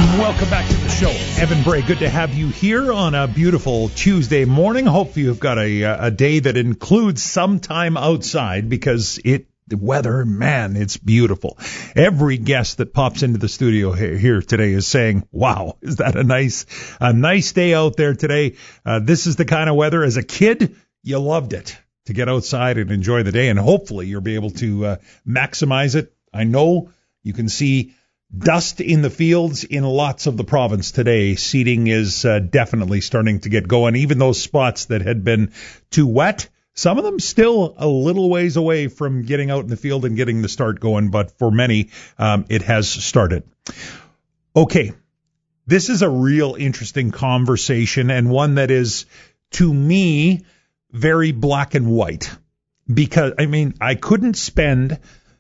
Welcome back to the show. Evan Bray, good to have you here on a beautiful Tuesday morning. Hopefully you've got a day that includes some time outside because the weather, man, it's beautiful. Every guest that pops into the studio here today is saying, wow, is that a nice day out there today? This is the kind of weather. As a kid, you loved it to get outside and enjoy the day, and hopefully you'll be able to maximize it. I know you can see dust in the fields in lots of the province today. Seeding is definitely starting to get going. Even those spots that had been too wet, some of them still a little ways away from getting out in the field and getting the start going, but for many, it has started. Okay, this is a real interesting conversation, and one that is, to me, very black and white. Because, I couldn't spend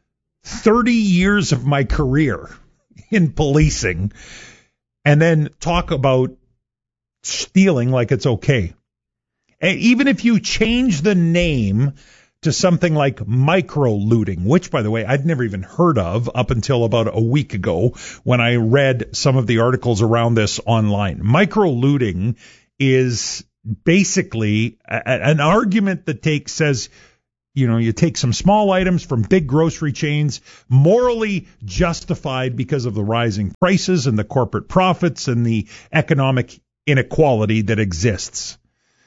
30 years of my career in policing and then talk about stealing like it's okay. And even if you change the name to something like micro-looting, which, by the way, I'd never even heard of up until about a week ago when I read some of the articles around this online. Micro-looting is basically an argument that says, you take some small items from big grocery chains, morally justified because of the rising prices and the corporate profits and the economic inequality that exists.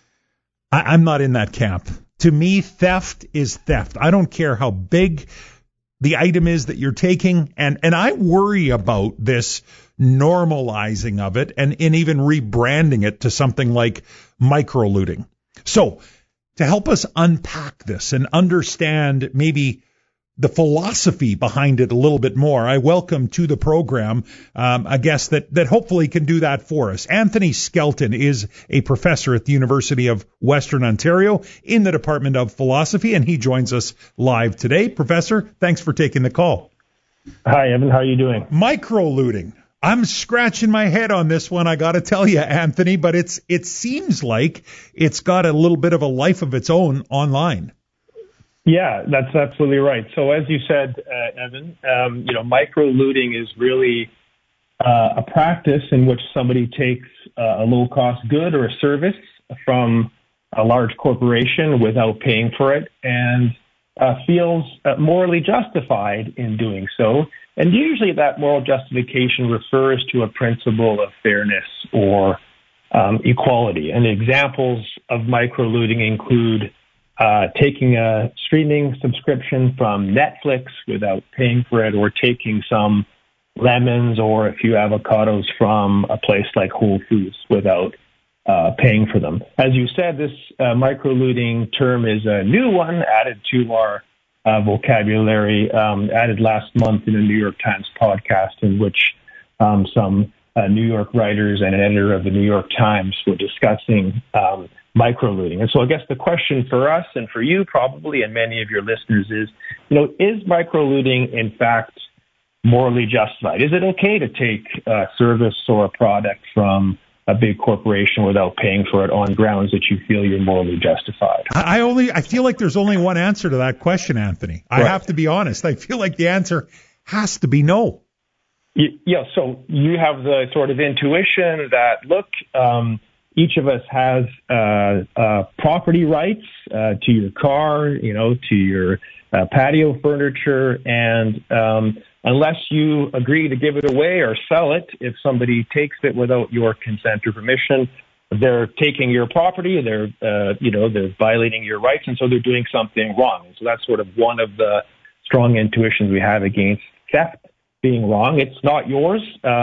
I'm not in that camp. To me, theft is theft. I don't care how big the item is that you're taking. And I worry about this normalizing of it and even rebranding it to something like micro-looting. So, to help us unpack this and understand maybe the philosophy behind it a little bit more, I welcome to the program a guest that hopefully can do that for us. Anthony Skelton is a professor at the University of Western Ontario in the Department of Philosophy, and he joins us live today. Professor, thanks for taking the call. Hi, Evan. How are you doing? Micro-looting. I'm scratching my head on this one, I got to tell you, Anthony, but it seems like it's got a little bit of a life of its own online. Yeah, that's absolutely right. So as you said, Evan, micro-looting is really a practice in which somebody takes a low-cost good or a service from a large corporation without paying for it and feels morally justified in doing so. And usually that moral justification refers to a principle of fairness or equality. And examples of micro-looting include taking a streaming subscription from Netflix without paying for it, or taking some lemons or a few avocados from a place like Whole Foods without paying for them. As you said, this micro-looting term is a new one added to our vocabulary, added last month in a New York Times podcast in which some New York writers and an editor of the New York Times were discussing micro-looting. And so I guess the question for us and for you probably and many of your listeners is micro-looting in fact morally justified? Is it okay to take a service or a product from a big corporation without paying for it on grounds that you feel you're morally justified? I feel like there's only one answer to that question, Anthony. I have to be honest. I feel like the answer has to be no. Yeah, so you have the sort of intuition that, look, each of us has property rights to your car, to your patio furniture, and unless you agree to give it away or sell it, if somebody takes it without your consent or permission, they're taking your property, they're violating your rights, and so they're doing something wrong. And so that's sort of one of the strong intuitions we have against theft being wrong. It's not yours.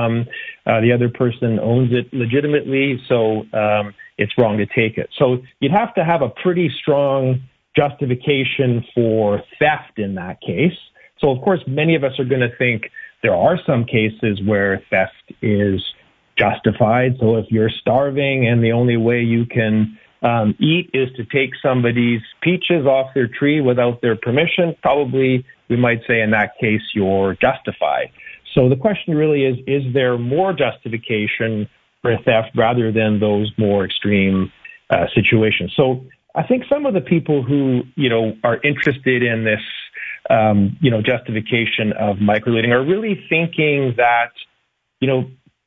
The other person owns it legitimately, so it's wrong to take it. So you'd have to have a pretty strong justification for theft in that case. So, of course, many of us are going to think there are some cases where theft is justified. So if you're starving and the only way you can eat is to take somebody's peaches off their tree without their permission, probably we might say in that case you're justified. So the question really is there more justification for theft rather than those more extreme situations? So I think some of the people who, are interested in this justification of microlooting are really thinking that,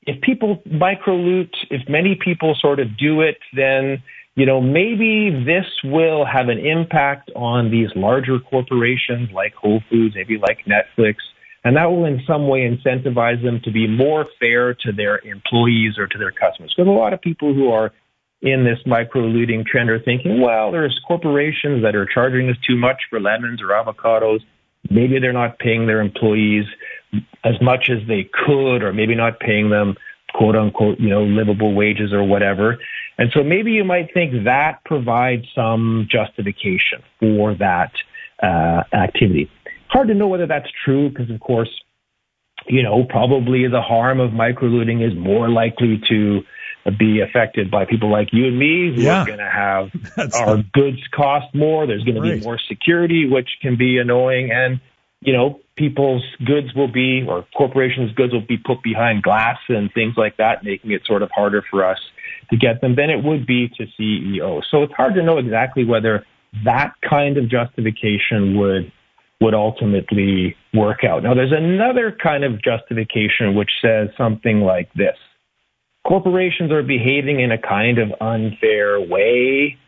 if people microloot, if many people sort of do it, then, maybe this will have an impact on these larger corporations like Whole Foods, maybe like Netflix, and that will in some way incentivize them to be more fair to their employees or to their customers. Because a lot of people who are in this micro-looting trend are thinking, well, there's corporations that are charging us too much for lemons or avocados. Maybe they're not paying their employees as much as they could, or maybe not paying them, quote unquote, livable wages or whatever. And so maybe you might think that provides some justification for that activity. Hard to know whether that's true because, of course, probably the harm of microlooting is more likely to be affected by people like you and me who are going to have our goods cost more. There's going to be more security, which can be annoying. And, people's goods will be, or corporations' goods will be put behind glass and things like that, making it sort of harder for us to get them than it would be to CEOs. So it's hard to know exactly whether that kind of justification would ultimately work out. Now, there's another kind of justification which says something like this. Corporations are behaving in a kind of unfair way,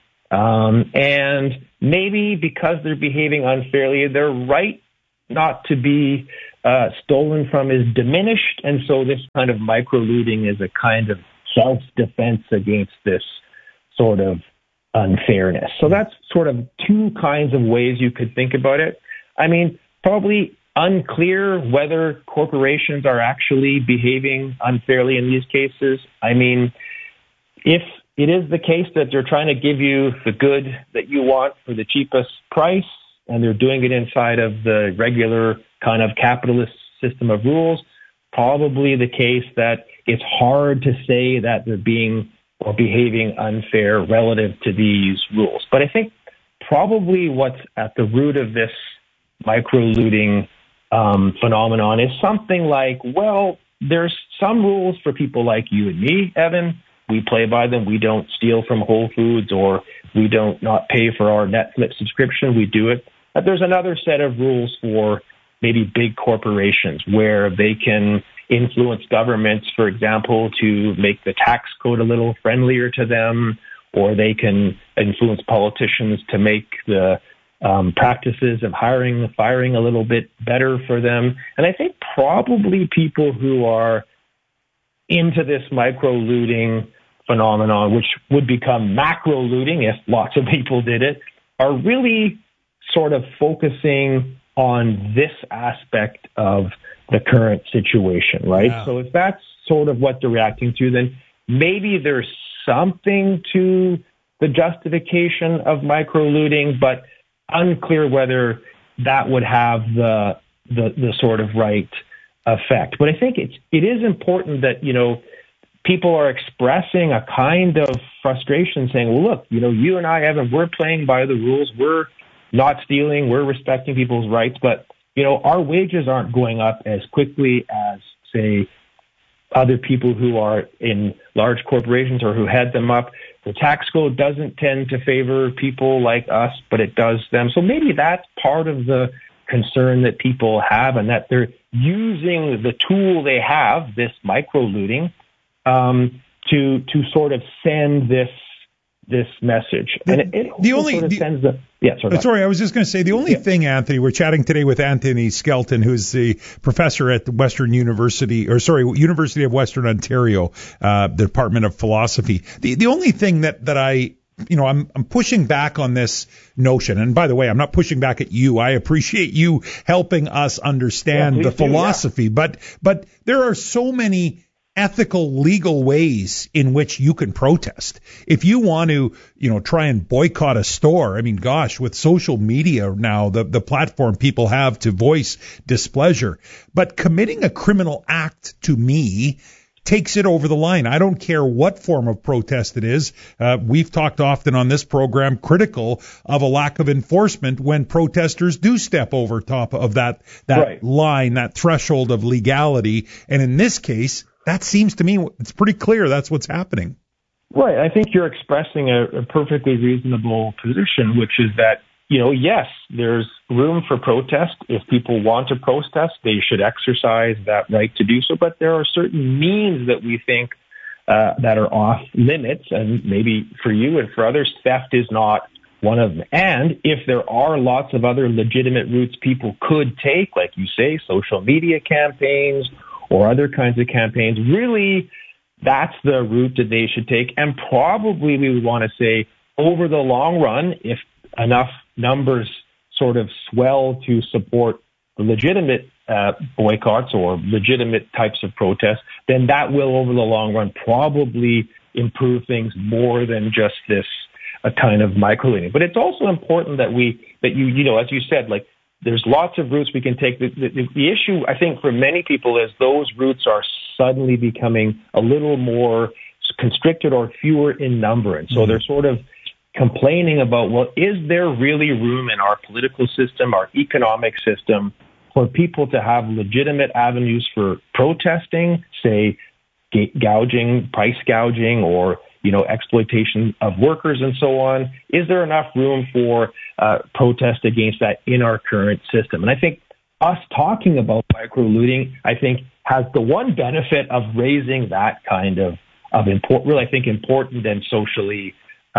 and maybe because they're behaving unfairly, their right not to be stolen from is diminished, and so this kind of micro-looting is a kind of self-defense against this sort of unfairness. So that's sort of two kinds of ways you could think about it. I mean, probably unclear whether corporations are actually behaving unfairly in these cases. I mean, if it is the case that they're trying to give you the good that you want for the cheapest price, and they're doing it inside of the regular kind of capitalist system of rules, probably the case that it's hard to say that they're being or behaving unfair relative to these rules. But I think probably what's at the root of this micro-looting phenomenon is something like, well, there's some rules for people like you and me, Evan. We play by them. We don't steal from Whole Foods, or we don't not pay for our Netflix subscription. We do it. But there's another set of rules for maybe big corporations where they can influence governments, for example, to make the tax code a little friendlier to them, or they can influence politicians to make the practices of hiring and firing a little bit better for them. And I think probably people who are into this micro-looting phenomenon, which would become macro-looting if lots of people did it, are really sort of focusing on this aspect of the current situation, right? Yeah. So if that's sort of what they're reacting to, then maybe there's something to the justification of micro-looting, but unclear whether that would have the sort of right effect. But I think it is important that, people are expressing a kind of frustration saying, well, look, you and I, Evan, we're playing by the rules. We're not stealing. We're respecting people's rights. But, our wages aren't going up as quickly as, say, other people who are in large corporations or who head them up. The tax code doesn't tend to favor people like us, but it does them. So maybe that's part of the concern that people have, and that they're using the tool they have, this micro-looting, to sort of send this message. And it sends the... Yeah, sorry, I was just going to say the only thing, Anthony, we're chatting today with Anthony Skelton, who's the professor at the University of Western Ontario, Department of Philosophy. The only thing that I, I'm pushing back on this notion, and by the way, I'm not pushing back at you. I appreciate you helping us understand the philosophy, but there are so many ethical, legal ways in which you can protest. If you want to, try and boycott a store, I mean, gosh, with social media now, the platform people have to voice displeasure. But committing a criminal act, to me, takes it over the line. I don't care what form of protest it is. We've talked often on this program critical of a lack of enforcement when protesters do step over top of that right line, that threshold of legality. And in this case, that seems to me, it's pretty clear that's what's happening. Right. I think you're expressing a perfectly reasonable position, which is that, yes, there's room for protest. If people want to protest, they should exercise that right to do so. But there are certain means that we think that are off limits, and maybe for you and for others, theft is not one of them. And if there are lots of other legitimate routes people could take, like you say, social media campaigns or other kinds of campaigns, really, that's the route that they should take. And probably we would want to say, over the long run, if enough numbers sort of swell to support the legitimate boycotts or legitimate types of protests, then that will, over the long run, probably improve things more than just this kind of microlooting. But it's also important that you as you said, like, there's lots of routes we can take. The issue, I think, for many people is those routes are suddenly becoming a little more constricted or fewer in number. And so they're sort of complaining about, well, is there really room in our political system, our economic system, for people to have legitimate avenues for protesting, say, price gouging, or exploitation of workers and so on? Is there enough room for protest against that in our current system? And I think us talking about microlooting, I think, has the one benefit of raising that kind of important and socially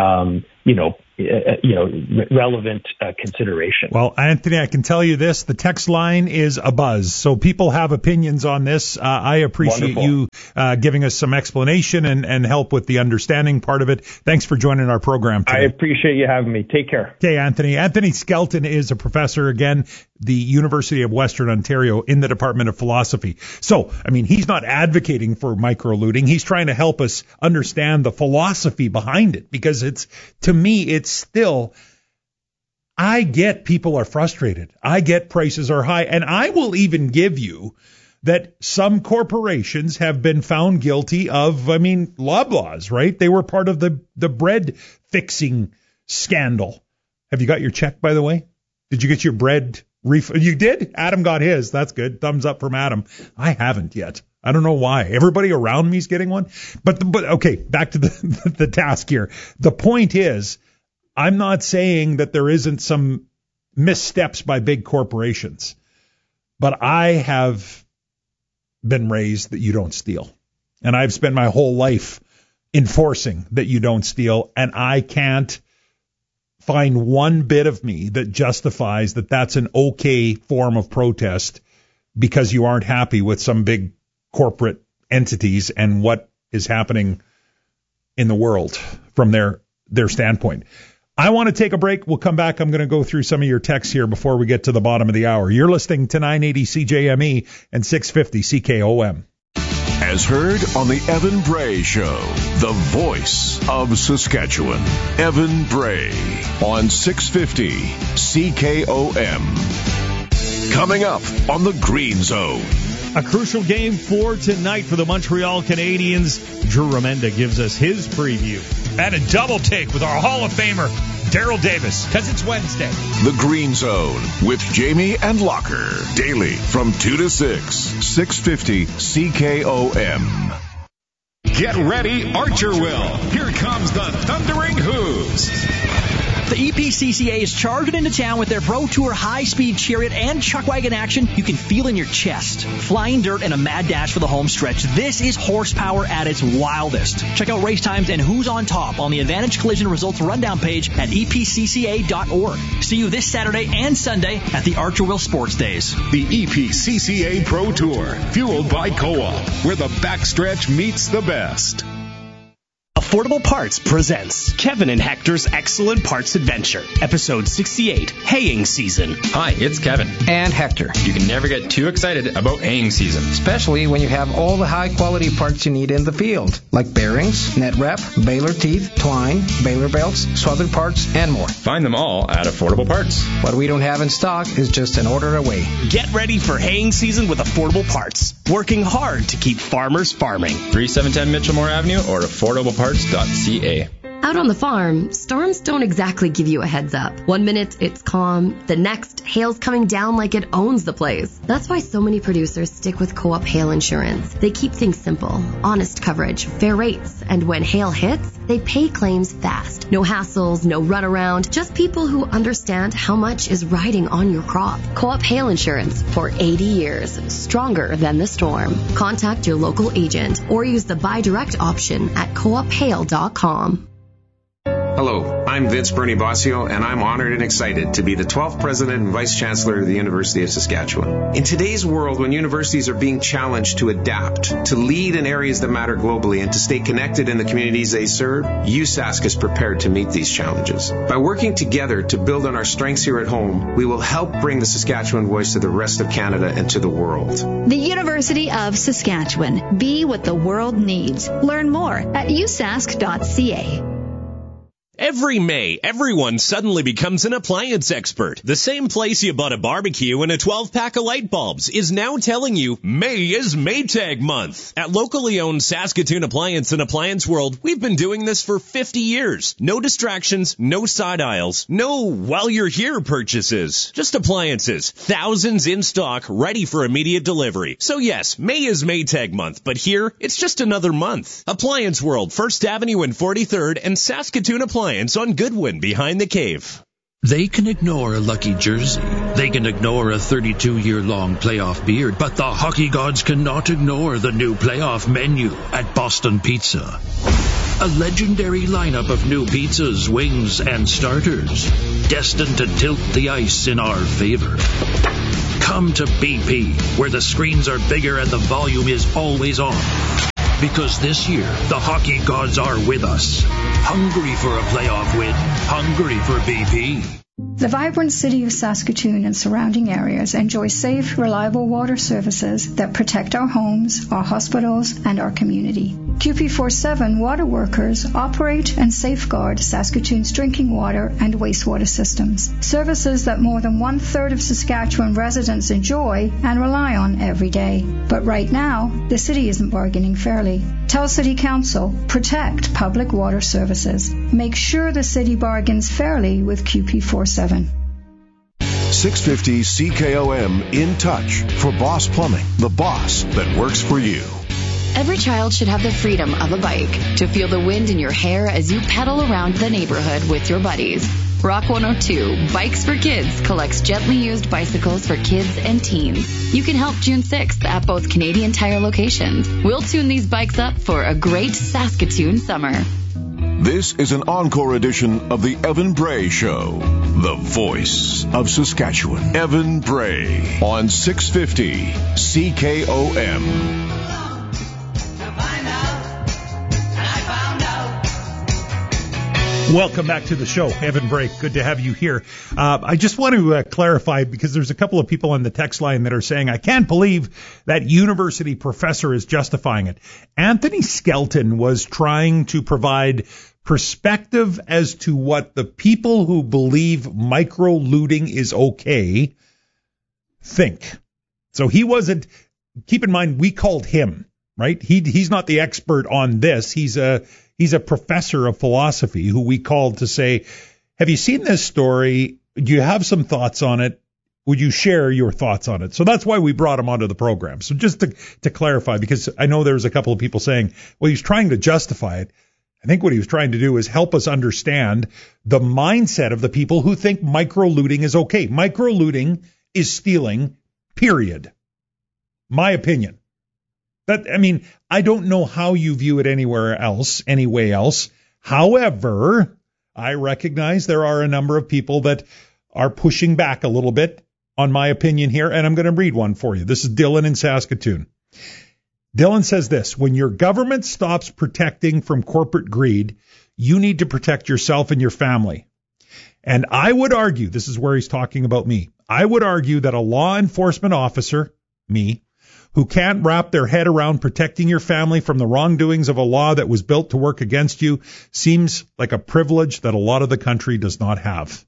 relevant consideration. Well, Anthony, I can tell you this: the text line is abuzz. So people have opinions on this. I appreciate you giving us some explanation and help with the understanding part of it. Thanks for joining our program today. I appreciate you having me. Take care. Okay, Anthony. Anthony Skelton is a professor, again, the University of Western Ontario, in the Department of Philosophy. So, he's not advocating for microlooting. He's trying to help us understand the philosophy behind it, because to me, it's still, I get people are frustrated. I get prices are high. And I will even give you that some corporations have been found guilty of, Loblaws, right? They were part of the bread fixing scandal. Have you got your check, by the way? Did you get your bread refund? You did? Adam got his. That's good. Thumbs up from Adam. I haven't yet. I don't know why. Everybody around me is getting one. But okay, back to the task here. The point is, I'm not saying that there isn't some missteps by big corporations, but I have been raised that you don't steal. And I've spent my whole life enforcing that you don't steal, and I can't find one bit of me that justifies that that's an okay form of protest because you aren't happy with some big corporate entities and what is happening in the world from their standpoint. I want to take a break. We'll come back. I'm going to go through some of your texts here before we get to the bottom of the hour. You're listening to 980 CJME and 650 CKOM. As heard on the Evan Bray Show, the voice of Saskatchewan. Evan Bray on 650 CKOM. Coming up on the Green Zone. A crucial game for tonight for the Montreal Canadiens. Drew Remenda gives us his preview. And a double take with our Hall of Famer, Daryl Davis, because it's Wednesday. The Green Zone with Jamie and Locker. Daily from 2 to 6. 650 CKOM. Get ready, Archerville. Here comes the Thundering Hooves. The EPCCA is charging into town with their Pro Tour high-speed chariot and chuck wagon action you can feel in your chest. Flying dirt and a mad dash for the home stretch. This is horsepower at its wildest. Check out race times and who's on top on the Advantage Collision Results rundown page at epcca.org. See you this Saturday and Sunday at the Archerville Sports Days. The EPCCA Pro Tour, fueled by Co-op, where the backstretch meets the best. Affordable Parts presents Kevin and Hector's Excellent Parts Adventure, Episode 68, Haying Season. Hi, it's Kevin. And Hector. You can never get too excited about haying season. Especially when you have all the high-quality parts you need in the field, like bearings, net wrap, baler teeth, twine, baler belts, swathered parts, and more. Find them all at Affordable Parts. What we don't have in stock is just an order away. Get ready for haying season with Affordable Parts. Working hard to keep farmers farming. 3710 Mitchellmore Avenue or affordableparts.ca. Out on the farm, storms don't exactly give you a heads up. One minute it's calm, the next hail's coming down like it owns the place. That's why so many producers stick with Co-op Hail Insurance. They keep things simple, honest coverage, fair rates, and when hail hits, they pay claims fast. No hassles, no runaround, just people who understand how much is riding on your crop. Co-op Hail Insurance for 80 years, stronger than the storm. Contact your local agent or use the buy direct option at coophail.com. Hello, I'm Vince Bernie Bossio, and I'm honored and excited to be the 12th President and Vice Chancellor of the University of Saskatchewan. In today's world, when universities are being challenged to adapt, to lead in areas that matter globally, and to stay connected in the communities they serve, USask is prepared to meet these challenges. By working together to build on our strengths here at home, we will help bring the Saskatchewan voice to the rest of Canada and to the world. The University of Saskatchewan. Be what the world needs. Learn more at usask.ca. Every May, everyone suddenly becomes an appliance expert. The same place you bought a barbecue and a 12-pack of light bulbs is now telling you May is Maytag month. At locally owned Saskatoon Appliance and Appliance World, we've been doing this for 50 years. No distractions, no side aisles, no while you're here purchases. Just appliances, thousands in stock, ready for immediate delivery. So yes, May is Maytag month, but here, it's just another month. Appliance World, 1st Avenue and 43rd, and Saskatoon Appliance on Goodwin behind the cave. They can ignore a lucky jersey. They can ignore a 32-year-long playoff beard, but the hockey gods cannot ignore the new playoff menu at Boston Pizza. A legendary lineup of new pizzas, wings, and starters, destined to tilt the ice in our favor. Come to BP, where the screens are bigger and the volume is always on. Because this year, the hockey gods are with us. Hungry for a playoff win. Hungry for BP. The vibrant city of Saskatoon and surrounding areas enjoy safe, reliable water services that protect our homes, our hospitals, and our community. QP47 water workers operate and safeguard Saskatoon's drinking water and wastewater systems, services that more than 1/3 of Saskatchewan residents enjoy and rely on every day. But right now, the city isn't bargaining fairly. Tell City Council, protect public water services. Make sure the city bargains fairly with QP47. 650 CKOM In Touch for Boss Plumbing, the boss that works for you. Every child should have the freedom of a bike to feel the wind in your hair as you pedal around the neighborhood with your buddies. Rock 102, Bikes for Kids, collects gently used bicycles for kids and teens. You can help June 6th at both Canadian Tire locations. We'll tune these bikes up for a great Saskatoon summer. This is an encore edition of the Evan Bray Show, the voice of Saskatchewan. Evan Bray on 650 CKOM. Welcome back to the show. Evan Bray, good to have you here. I just want to clarify, because there's a couple of people on the text line that are saying, I can't believe that university professor is justifying it. Anthony Skelton was trying to provide perspective as to what the people who believe micro-looting is okay think. So he wasn't, keep in mind, we called him, right? He's not the expert on this. He's a professor of philosophy who we called to say, have you seen this story? Do you have some thoughts on it? Would you share your thoughts on it? So that's why we brought him onto the program. So just to clarify, because I know there's a couple of people saying, well, he's trying to justify it. I think what he was trying to do is help us understand the mindset of the people who think micro-looting is okay. Micro-looting is stealing, period. My opinion. I don't know how you view it anywhere else, any way else. However, I recognize there are a number of people that are pushing back a little bit on my opinion here, and I'm going to read one for you. This is Dylan in Saskatoon. Dylan says this: when your government stops protecting from corporate greed, you need to protect yourself and your family. And I would argue, this is where he's talking about me, I would argue that a law enforcement officer, me, who can't wrap their head around protecting your family from the wrongdoings of a law that was built to work against you seems like a privilege that a lot of the country does not have.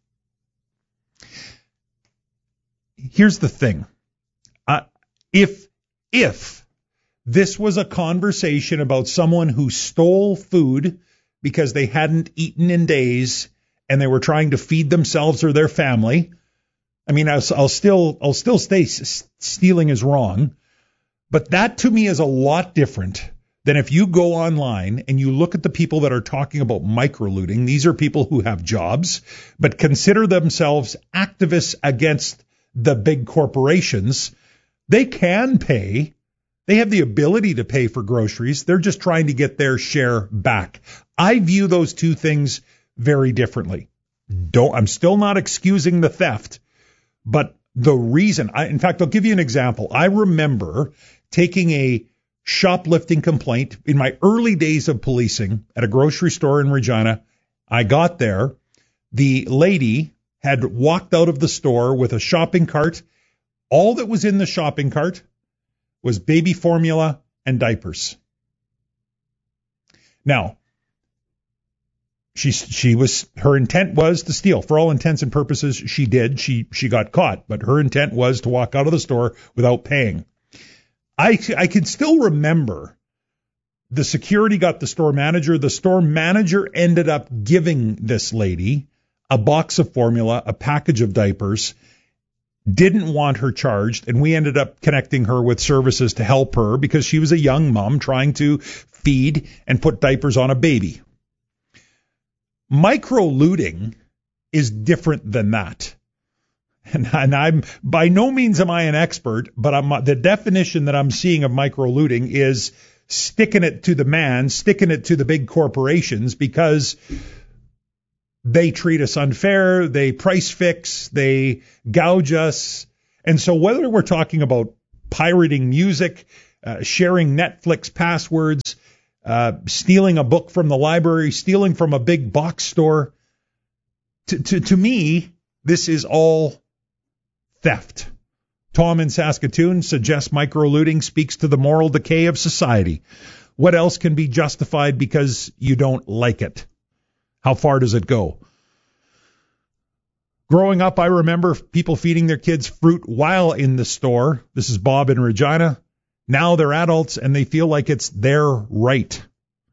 Here's the thing. If this was a conversation about someone who stole food because they hadn't eaten in days and they were trying to feed themselves or their family. I mean, I'll still say stealing is wrong, but that to me is a lot different than if you go online and you look at the people that are talking about microlooting. These are people who have jobs, but consider themselves activists against the big corporations. They can pay. They have the ability to pay for groceries. They're just trying to get their share back. I view those two things very differently. I'm still not excusing the theft, but the reason, in fact, I'll give you an example. I remember taking a shoplifting complaint in my early days of policing at a grocery store in Regina. I got there. The lady had walked out of the store with a shopping cart. All that was in the shopping cart was baby formula and diapers. Now, her intent was to steal. For all intents and purposes, she did. She got caught, but her intent was to walk out of the store without paying. I can still remember the security got the store manager. The store manager ended up giving this lady a box of formula, a package of diapers, didn't want her charged, and we ended up connecting her with services to help her because she was a young mom trying to feed and put diapers on a baby. Micro-looting is different than that. And I'm by no means am I an expert, but the definition that I'm seeing of micro-looting is sticking it to the man, sticking it to the big corporations because they treat us unfair, they price fix, they gouge us. And so whether we're talking about pirating music, sharing Netflix passwords, stealing a book from the library, stealing from a big box store, to me, this is all theft. Tom in Saskatoon suggests micro-looting speaks to the moral decay of society. What else can be justified because you don't like it? How far does it go? Growing up, I remember people feeding their kids fruit while in the store. This is Bob in Regina. Now they're adults and they feel like it's their right.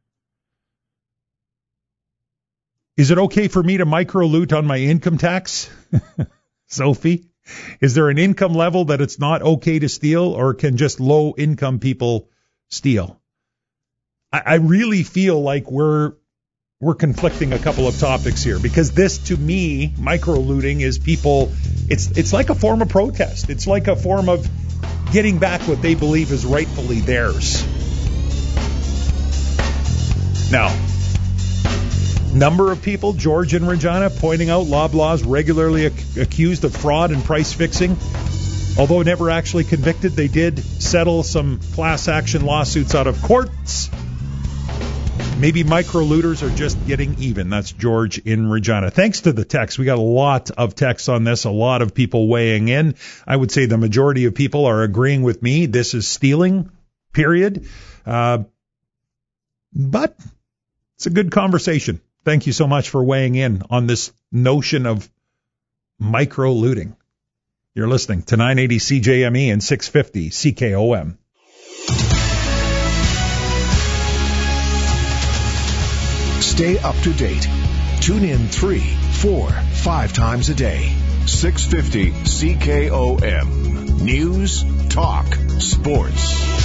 Is it okay for me to micro-loot on my income tax? Sophie? Is there an income level that it's not okay to steal, or can just low-income people steal? I really feel like we're conflicting a couple of topics here, because this, to me, micro-looting is people, it's like a form of protest. It's like a form of getting back what they believe is rightfully theirs. Now, number of people, George in Regina, pointing out Loblaws regularly accused of fraud and price fixing. Although never actually convicted, they did settle some class action lawsuits out of courts. Maybe micro-looters are just getting even. That's George in Regina. Thanks to the text. We got a lot of texts on this, a lot of people weighing in. I would say the majority of people are agreeing with me. This is stealing, period. But it's a good conversation. Thank you so much for weighing in on this notion of micro-looting. You're listening to 980 CJME and 650 CKOM. Stay up to date. Tune in 3, 4, 5 times a day. 650 CKOM. News, talk, sports.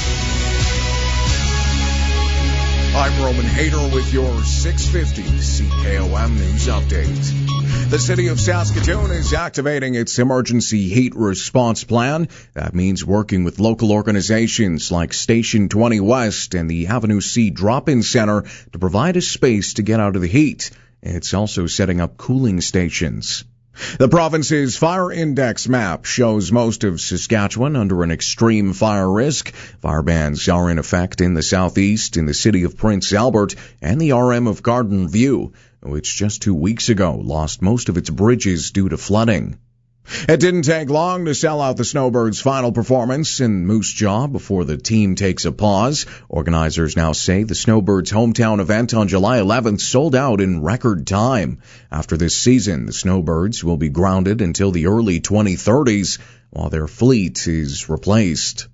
I'm Roman Hayter with your 650 CKOM News Update. The city of Saskatoon is activating its emergency heat response plan. That means working with local organizations like Station 20 West and the Avenue C Drop-In Center to provide a space to get out of the heat. It's also setting up cooling stations. The province's fire index map shows most of Saskatchewan under an extreme fire risk. Fire bans are in effect in the southeast, in the city of Prince Albert, and the RM of Garden View, which just 2 weeks ago lost most of its bridges due to flooding. It didn't take long to sell out the Snowbirds' final performance in Moose Jaw before the team takes a pause. Organizers now say the Snowbirds' hometown event on July 11th sold out in record time. After this season, the Snowbirds will be grounded until the early 2030s while their fleet is replaced.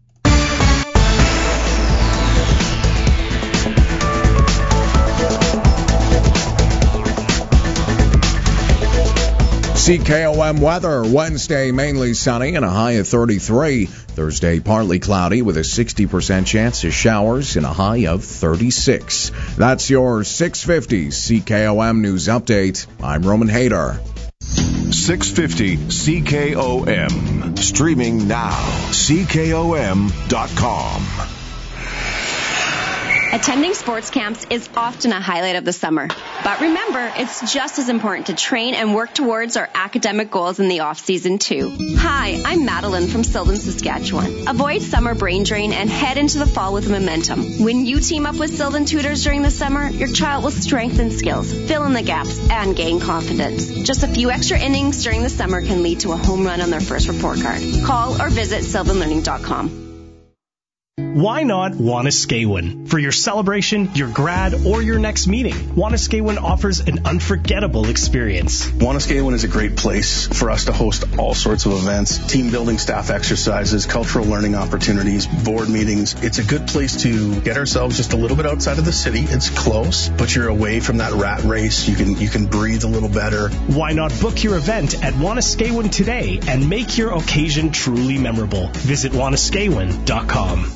CKOM weather. Wednesday, mainly sunny and a high of 33. Thursday, partly cloudy with a 60% chance of showers and a high of 36. That's your 650 CKOM News Update. I'm Roman Hayter. 650 CKOM. Streaming now. CKOM.com. Attending sports camps is often a highlight of the summer. But remember, it's just as important to train and work towards our academic goals in the off-season too. Hi, I'm Madeline from Sylvan, Saskatchewan. Avoid summer brain drain and head into the fall with momentum. When you team up with Sylvan tutors during the summer, your child will strengthen skills, fill in the gaps, and gain confidence. Just a few extra innings during the summer can lead to a home run on their first report card. Call or visit sylvanlearning.com. Why not Wanuskewin? For your celebration, your grad, or your next meeting, Wanuskewin offers an unforgettable experience. Wanuskewin is a great place for us to host all sorts of events, team building, staff exercises, cultural learning opportunities, board meetings. It's a good place to get ourselves just a little bit outside of the city. It's close, but you're away from that rat race. You can breathe a little better. Why not book your event at Wanuskewin today and make your occasion truly memorable? Visit Wanuskewin.com.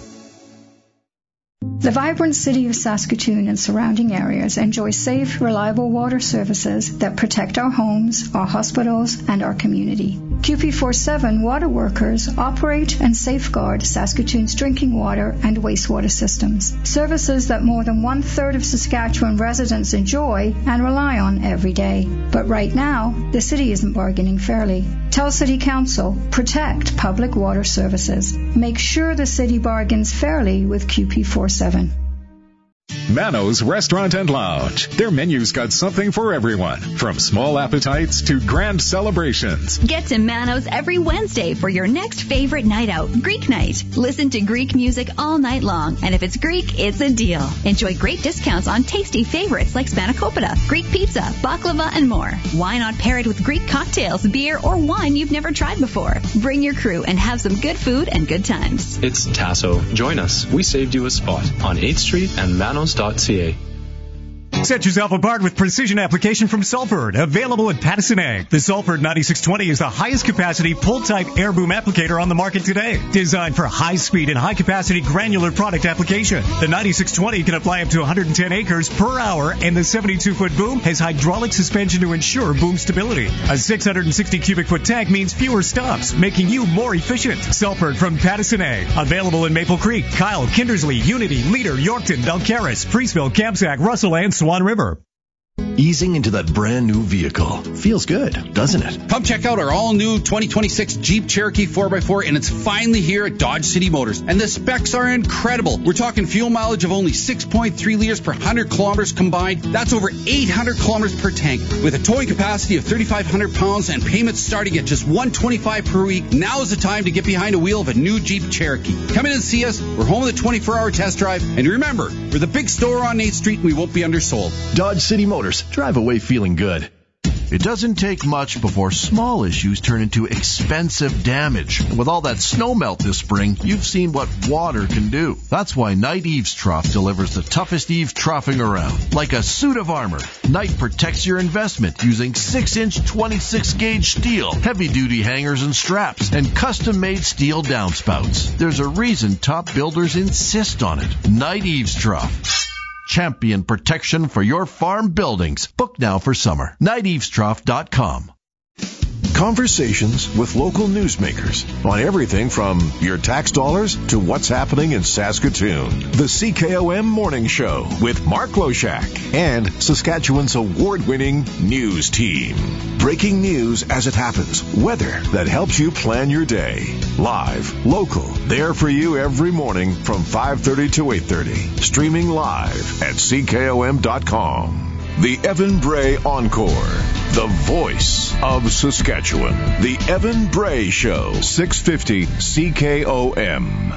The vibrant city of Saskatoon and surrounding areas enjoy safe, reliable water services that protect our homes, our hospitals, and our community. QP47 water workers operate and safeguard Saskatoon's drinking water and wastewater systems, services that more than 1/3 of Saskatchewan residents enjoy and rely on every day. But right now, the city isn't bargaining fairly. Tell City Council, protect public water services. Make sure the city bargains fairly with QP47. Mano's Restaurant and Lounge. Their menu's got something for everyone, from small appetites to grand celebrations. Get to Mano's every Wednesday for your next favorite night out, Greek night. Listen to Greek music all night long, and if it's Greek, it's a deal. Enjoy great discounts on tasty favorites like spanakopita, Greek pizza, baklava, and more. Why not pair it with Greek cocktails, beer, or wine you've never tried before? Bring your crew and have some good food and good times. It's Tasso. Join us. We saved you a spot on 8th Street and Manos.ca. Set yourself apart with precision application from Salford, available at Pattison Ag. The Salford 9620 is the highest capacity pull-type air boom applicator on the market today. Designed for high-speed and high-capacity granular product application. The 9620 can apply up to 110 acres per hour, and the 72-foot boom has hydraulic suspension to ensure boom stability. A 660 cubic foot tank means fewer stops, making you more efficient. Salford from Pattison Ag. Available in Maple Creek, Kyle, Kindersley, Unity, Leader, Yorkton, Belcaris, Priestville, Kamsack, Russell, and Swan River. Easing into that brand new vehicle. Feels good, doesn't it? Come check out our all-new 2026 Jeep Cherokee 4x4, and it's finally here at Dodge City Motors. And the specs are incredible. We're talking fuel mileage of only 6.3 liters per 100 kilometers combined. That's over 800 kilometers per tank. With a towing capacity of 3,500 pounds and payments starting at just $125 per week, now is the time to get behind the wheel of a new Jeep Cherokee. Come in and see us. We're home with a 24-hour test drive. And remember, we're the big store on 8th Street, and we won't be undersold. Dodge City Motors. Drive away feeling good. It doesn't take much before small issues turn into expensive damage. And with all that snow melt this spring, you've seen what water can do. That's why Knight Eaves Trough delivers the toughest eave troughing around. Like a suit of armor, Knight protects your investment using 6-inch 26-gauge steel, heavy-duty hangers and straps, and custom-made steel downspouts. There's a reason top builders insist on it. Knight Eaves Trough. Champion protection for your farm buildings. Book now for summer. KnightEavesTrough.com. Conversations with local newsmakers on everything from your tax dollars to what's happening in Saskatoon. The CKOM Morning Show with Mark Loshak and Saskatchewan's award-winning news team. Breaking news as it happens. Weather that helps you plan your day. Live, local, there for you every morning from 5:30 to 8:30. Streaming live at CKOM.com. The Evan Bray Encore, the voice of Saskatchewan. The Evan Bray Show, 650 CKOM.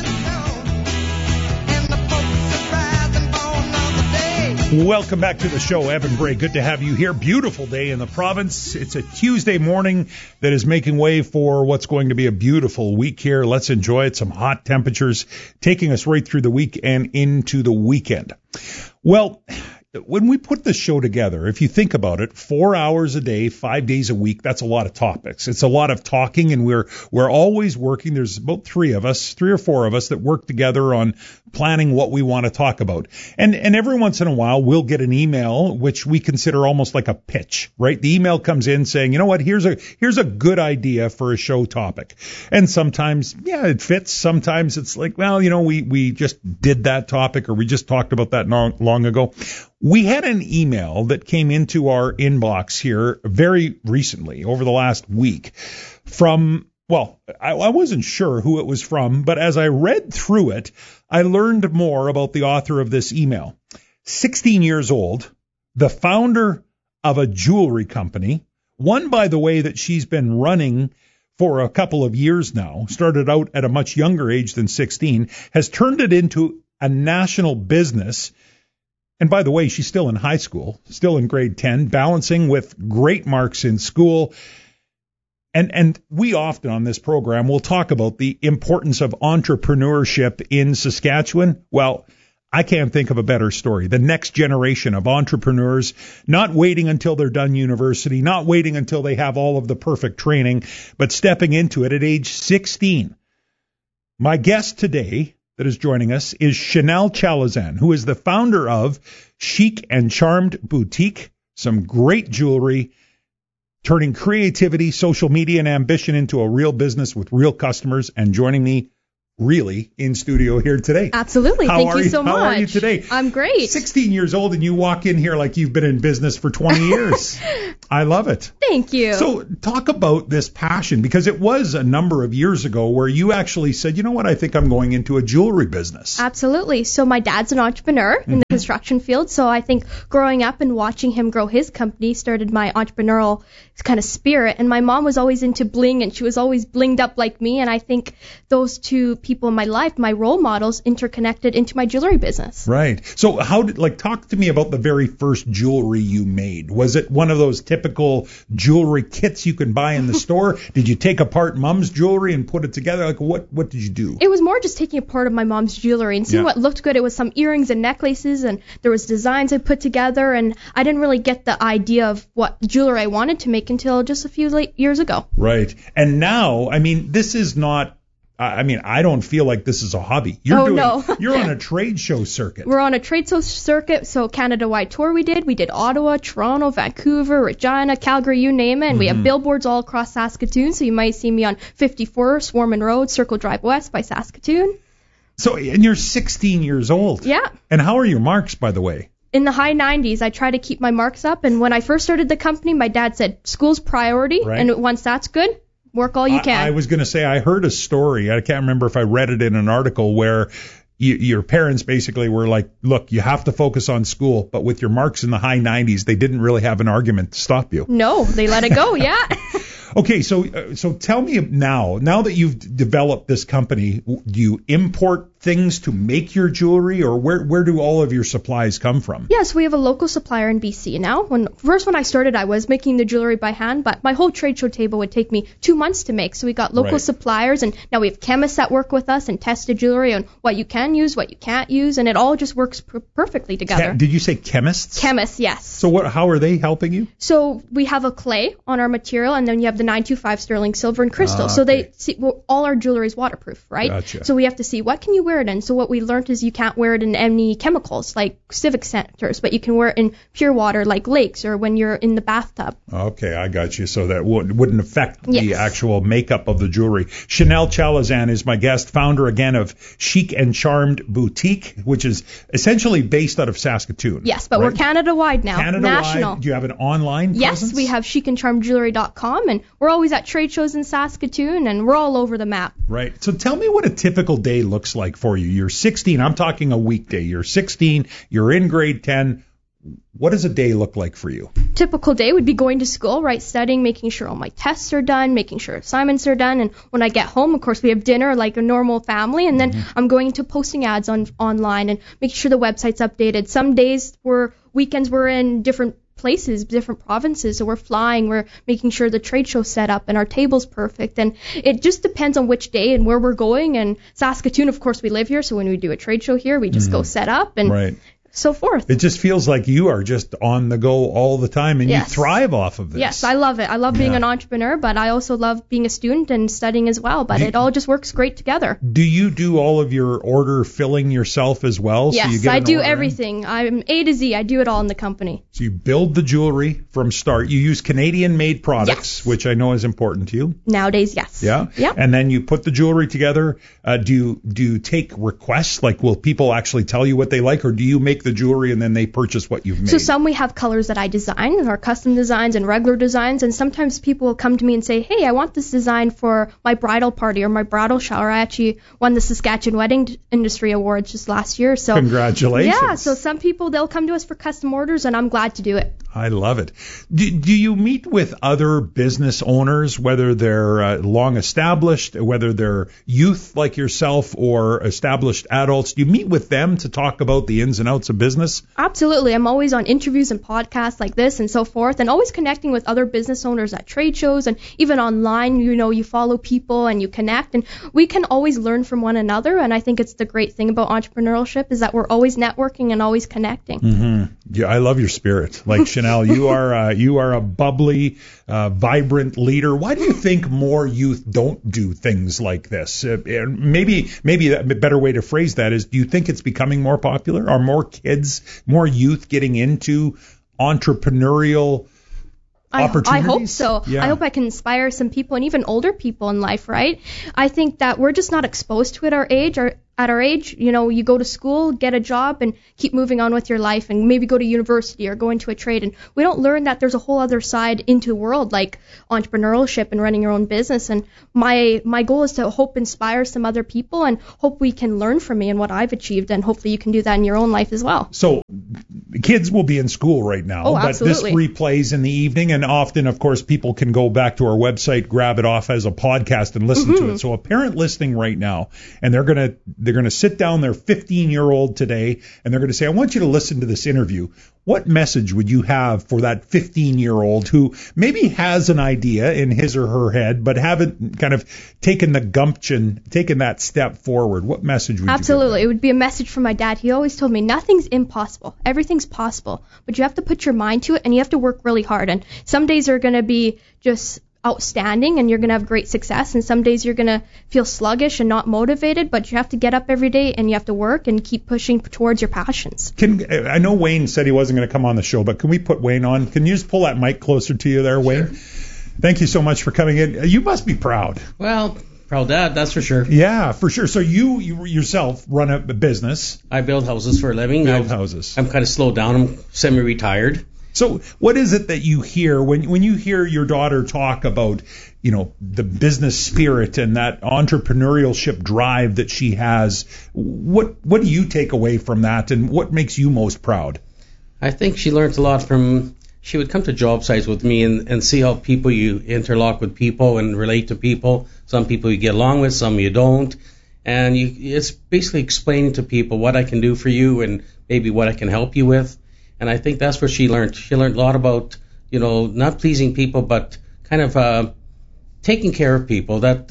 Welcome back to the show, Evan Bray. Good to have you here. Beautiful day in the province. It's a Tuesday morning that is making way for what's going to be a beautiful week here. Let's enjoy it. Some hot temperatures taking us right through the week and into the weekend. Well, when we put the show together, if you think about it, 4 hours a day, 5 days a week, that's a lot of topics. It's a lot of talking, and we're always working. There's about three or four of us that work together on planning what we want to talk about. And every once in a while, we'll get an email, which we consider almost like a pitch, right? The email comes in saying, you know what, here's a good idea for a show topic. And sometimes, yeah, it fits. Sometimes it's like, well, you know, we just did that topic, or we just talked about that long ago. We had an email that came into our inbox here very recently, over the last week, from, well, I wasn't sure who it was from, but as I read through it, I learned more about the author of this email. 16 years old, the founder of a jewelry company, one, by the way, that she's been running for a couple of years now, started out at a much younger age than 16, has turned it into a national business. And by the way, she's still in high school, still in grade 10, balancing with great marks in school. And we often on this program will talk about the importance of entrepreneurship in Saskatchewan. Well, I can't think of a better story. The next generation of entrepreneurs, not waiting until they're done university, not waiting until they have all of the perfect training, but stepping into it at age 16. My guest today that is joining us is Chanel Chalazan, who is the founder of Chic and Charmed Boutique, some great jewelry, turning creativity, social media, and ambition into a real business with real customers, and joining me really in studio here today. Absolutely. Thank you so much. How are you today? I'm great. 16 years old, and you walk in here like you've been in business for 20 years. I love it. Thank you. So talk about this passion, because it was a number of years ago where you actually said, you know what, I think I'm going into a jewelry business. Absolutely. So my dad's an entrepreneur in the construction field. So I think growing up and watching him grow his company started my entrepreneurial kind of spirit. And my mom was always into bling, and she was always blinged up like me. And I think those two people in my life, my role models, interconnected into my jewelry business. Right. So talk to me about the very first jewelry you made. Was it one of those typical jewelry kits you can buy in the store? Did you take apart mom's jewelry and put it together? Like what did you do? It was more just taking apart of my mom's jewelry and seeing what looked good. It was some earrings and necklaces, and there was designs I put together, and I didn't really get the idea of what jewelry I wanted to make until just a few years ago. Right. And now, I mean, this is not, I don't feel like this is a hobby. You're on a trade show circuit. We're on a trade show circuit. So Canada-wide tour we did Ottawa, Toronto, Vancouver, Regina, Calgary, you name it. And we have billboards all across Saskatoon. So you might see me on 54, Swarman Road, Circle Drive West by Saskatoon. So, and you're 16 years old. Yeah. And how are your marks, by the way? In the high 90s, I try to keep my marks up. And when I first started the company, my dad said, school's priority. Right. And once that's good, work all you can. I was going to say, I heard a story. I can't remember if I read it in an article where your parents basically were like, look, you have to focus on school. But with your marks in the high 90s, they didn't really have an argument to stop you. No, they let it go. Yeah. Okay, so tell me now that you've developed this company, do you import things to make your jewelry, or where do all of your supplies come from? Yes, we have a local supplier in BC now. When I started, I was making the jewelry by hand, but my whole trade show table would take me 2 months to make. So we got local suppliers, and now we have chemists that work with us and test the jewelry on what you can use, what you can't use, and it all just works perfectly together. Did you say chemists? Chemists, yes. So how are they helping you? So we have a clay on our material, and then you have the 925 sterling silver and crystal. So they see, all our jewelry is waterproof, right? Gotcha. So we have to see what can you wear it in. So what we learned is you can't wear it in any chemicals like civic centers, but you can wear it in pure water like lakes or when you're in the bathtub. Okay, I got you. So that wouldn't affect the actual makeup of the jewelry. Chanel Chalazan is my guest, founder again of Chic and Charmed Boutique, which is essentially based out of Saskatoon. Yes, but we're Canada-wide now. Canada-wide. National. Do you have an online presence? Yes, we have chicandcharmedjewelry.com, and we're always at trade shows in Saskatoon, and we're all over the map. Right. So tell me what a typical day looks like for you. You're 16. I'm talking a weekday. You're 16. You're in grade 10. What does a day look like for you? Typical day would be going to school, right, studying, making sure all my tests are done, making sure assignments are done, and when I get home, of course, we have dinner like a normal family, and then I'm going into posting ads online and making sure the website's updated. Some days weekends we're in different places, different provinces, so we're flying, we're making sure the trade show's set up and our table's perfect, and it just depends on which day and where we're going. And Saskatoon, of course, we live here, so when we do a trade show here, we just go set up, and so forth. It just feels like you are just on the go all the time, and Yes. you thrive off of this. Yes, I love it. I love being an entrepreneur, but I also love being a student and studying as well. But it all just works great together. Do you do all of your order filling yourself as well? So you Yes, get I an do order in? everything. I'm A to Z. I do it all in the company. So you build the jewelry from start. You use Canadian-made products, which I know is important to you. Nowadays, yes. Yeah. Yep. And then you put the jewelry together. Do you take requests? Like, will people actually tell you what they like, or do you make the jewelry and then they purchase what you've made? So some we have colors that I design, or custom designs and regular designs, and sometimes people will come to me and say, hey, I want this design for my bridal party or my bridal shower. I actually won the Saskatchewan Wedding Industry Awards just last year. So Congratulations. Yeah, so some people, they'll come to us for custom orders, and I'm glad to do it. I love it. Do you meet with other business owners, whether they're long established, whether they're youth like yourself or established adults? Do you meet with them to talk about the ins and outs of business? Absolutely. I'm always on interviews and podcasts like this and so forth, and always connecting with other business owners at trade shows and even online. You follow people and you connect, and we can always learn from one another. And I think it's the great thing about entrepreneurship is that we're always networking and always connecting. Mm-hmm. Yeah, I love your spirit. Like Chanel, you are a bubbly, vibrant leader. Why do you think more youth don't do things like this? Maybe a better way to phrase that is, do you think it's becoming more popular? Are more kids, more youth getting into entrepreneurial opportunities? I hope so. Yeah. I hope I can inspire some people and even older people in life, right? I think that we're just not exposed to it at our age. You go to school, get a job, and keep moving on with your life, and maybe go to university or go into a trade. And we don't learn that there's a whole other side into the world, like entrepreneurship and running your own business. And my goal is to hope inspire some other people, and hope we can learn from me and what I've achieved, and hopefully you can do that in your own life as well. So kids will be in school right now, Oh, but absolutely. this replays in the evening, and often, of course, people can go back to our website, grab it off as a podcast, and listen to it. So a parent listening right now, and they're gonna sit down their 15-year-old today, and they're gonna say, I want you to listen to this interview. What message would you have for that 15-year-old who maybe has an idea in his or her head, but haven't kind of taken the gumption, taken that step forward? What message would you give? Absolutely. It would be a message from my dad. He always told me nothing's impossible. Everything's possible. But you have to put your mind to it, and you have to work really hard. And some days are going to be just outstanding and you're going to have great success, and some days you're going to feel sluggish and not motivated, but you have to get up every day and you have to work and keep pushing towards your passions. I know Wayne said he wasn't going to come on the show, but can we put Wayne on? Can you just pull that mic closer to you there, Wayne? Sure. Thank you so much for coming in. You must be proud. Well, proud dad, that's for sure. Yeah, for sure. So you yourself run a business. I build houses for a living. Houses. I'm kind of slowed down. I'm semi-retired. So what is it that you hear when you hear your daughter talk about, the business spirit and that entrepreneurship drive that she has? What do you take away from that, and what makes you most proud? I think she learned a lot from, she would come to job sites with me and see how you interlock with people and relate to people. Some people you get along with, some you don't. And it's basically explaining to people what I can do for you and maybe what I can help you with. And I think that's what she learned. She learned a lot about, not pleasing people, but kind of taking care of people. That,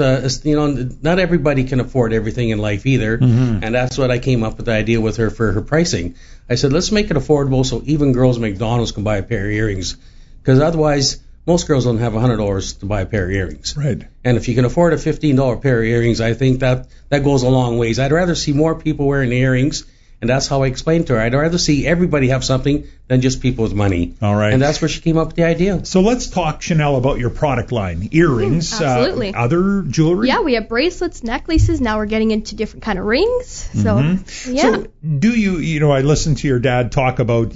not everybody can afford everything in life either. Mm-hmm. And that's what I came up with the idea with her for her pricing. I said, let's make it affordable so even girls at McDonald's can buy a pair of earrings. Because otherwise, most girls don't have $100 to buy a pair of earrings. Right. And if you can afford a $15 pair of earrings, I think that goes a long ways. I'd rather see more people wearing earrings. And that's how I explained to her. I'd rather see everybody have something than just people with money. All right. And that's where she came up with the idea. So let's talk, Chanel, about your product line. Earrings. Absolutely. Other jewelry? Yeah, we have bracelets, necklaces. Now we're getting into different kind of rings. So, yeah. So do you, I listened to your dad talk about,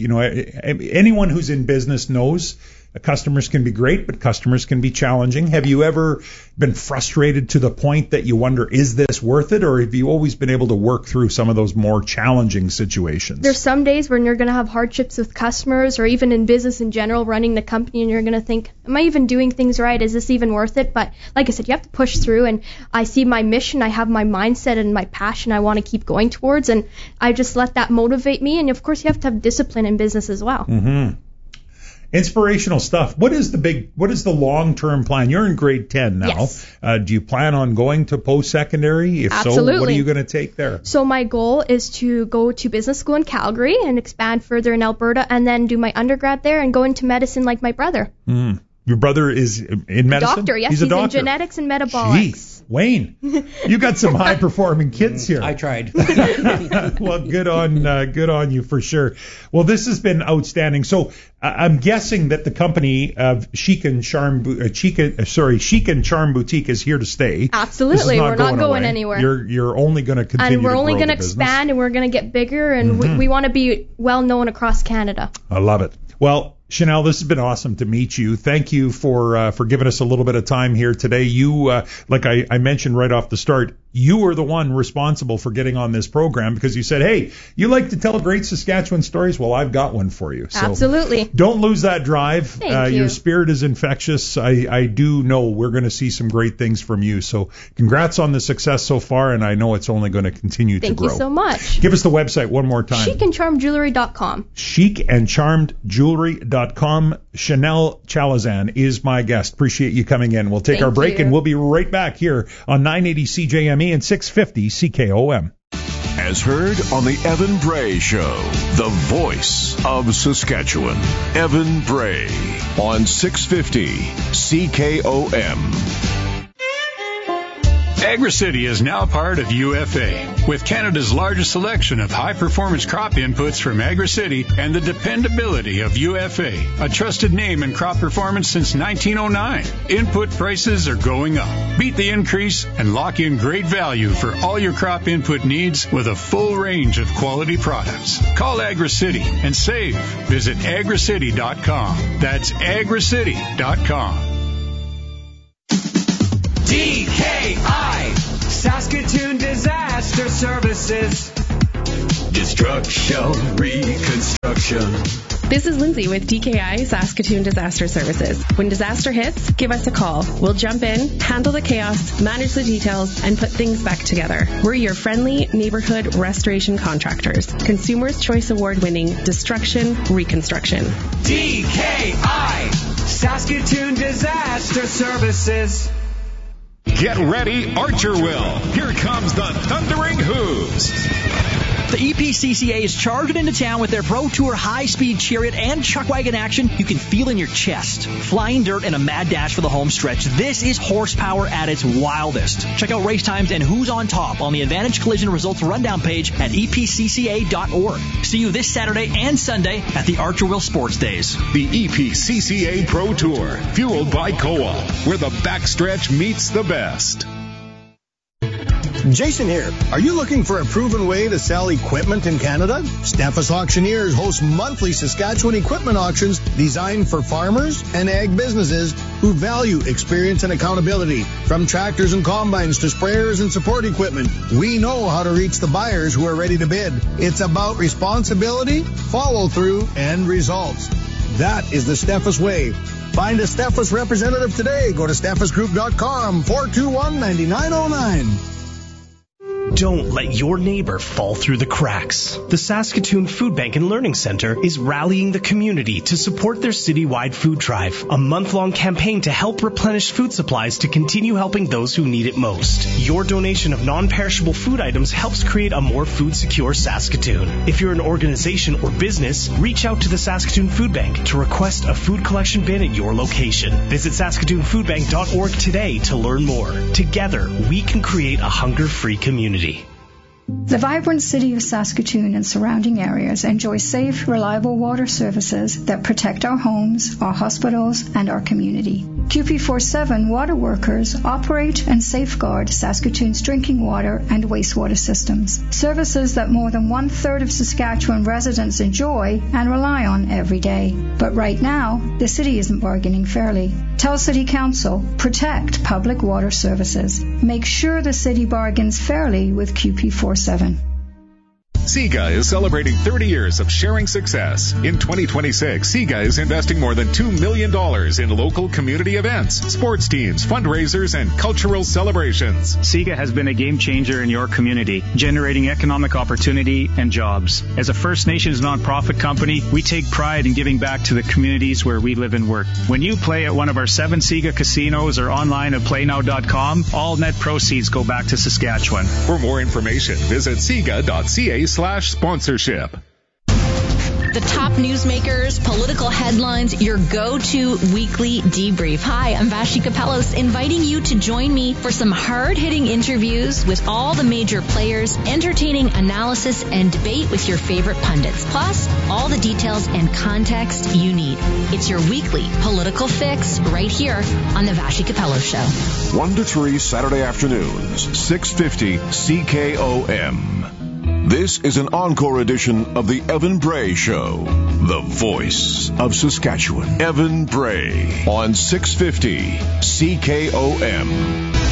anyone who's in business knows customers can be great, but customers can be challenging. Have you ever been frustrated to the point that you wonder, is this worth it? Or have you always been able to work through some of those more challenging situations? There's some days when you're going to have hardships with customers or even in business in general, running the company, and you're going to think, am I even doing things right? Is this even worth it? But like I said, you have to push through, and I see my mission. I have my mindset and my passion I want to keep going towards, and I just let that motivate me. And of course, you have to have discipline in business as well. Mm-hmm. Inspirational stuff. What is the long-term plan? You're in grade 10 now. Yes. Do you plan on going to post-secondary? If Absolutely. so, what are you going to take there? So my goal is to go to business school in Calgary and expand further in Alberta, and then do my undergrad there and go into medicine like my brother. Your brother is in medicine? Doctor, yes. He's a doctor. In genetics and metabolics. Jeez, Wayne, you got some high-performing kids here. I tried. Well, good on you for sure. Well, this has been outstanding. So I'm guessing that the company of Chic and Charm Boutique is here to stay. Absolutely, we're not going anywhere. You're only going to continue. And we're only going to expand, and we're going to get bigger, and we want to be well known across Canada. I love it. Well, Chanel, this has been awesome to meet you. Thank you for giving us a little bit of time here today. You, like I mentioned right off the start, you were the one responsible for getting on this program because you said, hey, you like to tell great Saskatchewan stories? Well, I've got one for you. So absolutely. Don't lose that drive. Thank you. Your spirit is infectious. I do know we're going to see some great things from you. So congrats on the success so far, and I know it's only going to continue to grow. Thank you so much. Give us the website one more time. chicandcharmedjewelry.com. chicandcharmedjewelry.com. Chanel Chalazan is my guest. Appreciate you coming in. We'll take our break, and we'll be right back here on 980 CJME and 650 CKOM. As heard on the Evan Bray Show, the voice of Saskatchewan. Evan Bray on 650 CKOM. AgriCity is now part of UFA, with Canada's largest selection of high-performance crop inputs from AgriCity and the dependability of UFA, a trusted name in crop performance since 1909. Input prices are going up. Beat the increase and lock in great value for all your crop input needs with a full range of quality products. Call AgriCity and save. Visit agricity.com. That's agricity.com. DKI, Saskatoon Disaster Services. Destruction, reconstruction. This is Lindsay with DKI Saskatoon Disaster Services. When disaster hits, give us a call. We'll jump in, handle the chaos, manage the details, and put things back together. We're your friendly neighborhood restoration contractors. Consumers' Choice Award-winning Destruction Reconstruction. DKI, Saskatoon Disaster Services. Get ready, Archerville. Here comes the Thundering Hooves. The EPCCA is charging into town with their Pro Tour high-speed chariot and chuck wagon action you can feel in your chest. Flying dirt and a mad dash for the home stretch. This is horsepower at its wildest. Check out race times and who's on top on the Advantage Collision Results Rundown page at epcca.org. See you this Saturday and Sunday at the Archerville Sports Days. The EPCCA Pro Tour, fueled by Co-op, where the backstretch meets the best. Jason here. Are you looking for a proven way to sell equipment in Canada? Steffes Auctioneers hosts monthly Saskatchewan equipment auctions designed for farmers and ag businesses who value experience and accountability. From tractors and combines to sprayers and support equipment, we know how to reach the buyers who are ready to bid. It's about responsibility, follow-through, and results. That is the Steffes way. Find a Steffes representative today. Go to steffesgroup.com, 421-9909. Don't let your neighbor fall through the cracks. The Saskatoon Food Bank and Learning Center is rallying the community to support their citywide food drive, a month-long campaign to help replenish food supplies to continue helping those who need it most. Your donation of non-perishable food items helps create a more food-secure Saskatoon. If you're an organization or business, reach out to the Saskatoon Food Bank to request a food collection bin at your location. Visit saskatoonfoodbank.org today to learn more. Together, we can create a hunger-free community. The vibrant city of Saskatoon and surrounding areas enjoy safe, reliable water services that protect our homes, our hospitals, and our community. QP47 water workers operate and safeguard Saskatoon's drinking water and wastewater systems, services that more than one-third of Saskatchewan residents enjoy and rely on every day. But right now, the city isn't bargaining fairly. Tell City Council, protect public water services. Make sure the city bargains fairly with QP47. SIGA is celebrating 30 years of sharing success. In 2026, SIGA is investing more than $2 million in local community events, sports teams, fundraisers, and cultural celebrations. SIGA has been a game changer in your community, generating economic opportunity and jobs. As a First Nations nonprofit company, we take pride in giving back to the communities where we live and work. When you play at one of our 7 SIGA casinos or online at playnow.com, all net proceeds go back to Saskatchewan. For more information, visit siga.ca/sponsorship. The top newsmakers, political headlines, your go-to weekly debrief. Hi, I'm Vashi Kapelos, inviting you to join me for some hard-hitting interviews with all the major players, entertaining analysis, and debate with your favorite pundits. Plus, all the details and context you need. It's your weekly political fix right here on the Vashi Kapelos Show. 1 to 3 Saturday afternoons, 650 CKOM. This is an encore edition of the Evan Bray Show, the voice of Saskatchewan. Evan Bray on 650 CKOM.